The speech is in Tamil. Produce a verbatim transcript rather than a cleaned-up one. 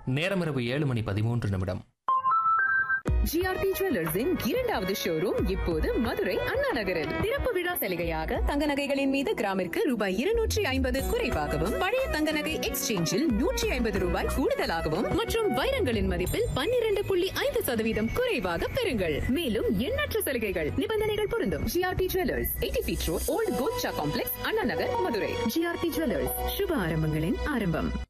நேரம் இரவு ஏழு மணி பதிமூன்று நிமிடம். ஜிஆர்டி ஜுவல்லர்ஸின் இரண்டாவது ஷோரூம் இப்போது மதுரை அண்ணா நகரில். திறப்பு விழா சலுகையாக தங்க நகைகளின் மீது கிராமிற்கு ரூபாய் இருநூற்றி ஐம்பது குறைவாகவும், பழைய தங்க நகை எக்ஸ்சேஞ்சில் நூற்றி ஐம்பது ரூபாய் கூடுதலாகவும் மற்றும் வைரங்களின் மதிப்பில் பன்னிரண்டு புள்ளி ஐந்து சதவீதம் குறைவாக பெறுங்கள். மேலும் எண்ணற்ற சலுகைகள், நிபந்தனைகள் பொருந்தும். GRT jewellers, eighty feet road, volt Golcha complex, Anna Nagar, Madurai. GRT jewellers, சுப ஆரம்பங்களின் ஆரம்பம்.